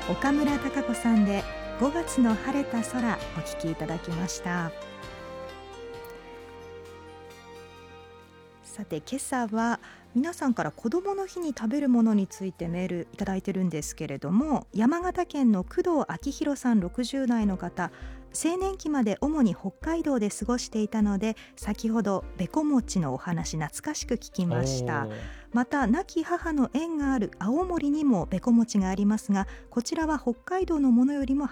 岡村孝子さんで5月の晴れた空お聞きいただきました。さて今朝は皆さんから子どもの日に食べるものについてメールいただいてるんですけれども、山形県の工藤昭弘さん60代の方、青年期まで主に北海道で過ごしていたので先ほどべこ餅のお話懐かしく聞きました。また亡き母の縁がある青森にもべこ餅がありますが、こちらは北海道のものよりも